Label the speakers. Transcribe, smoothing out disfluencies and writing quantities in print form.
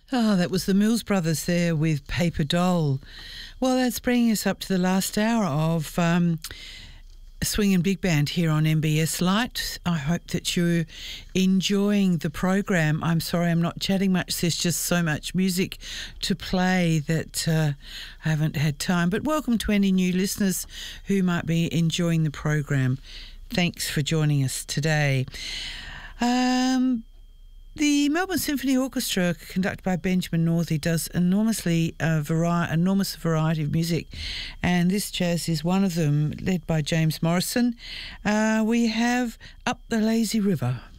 Speaker 1: Oh, that was the Mills Brothers there with Paper Doll. Well, that's bringing us up to the last hour of Swing and Big Band here on MBS Light. I hope that you're enjoying the program. I'm sorry I'm not chatting much. There's just so much music to play that I haven't had time. But welcome to any new listeners who might be enjoying the program. Thanks for joining us today. The Melbourne Symphony Orchestra, conducted by Benjamin Northey, does enormous variety of music, and this jazz is one of them, led by James Morrison. We have Up the Lazy River.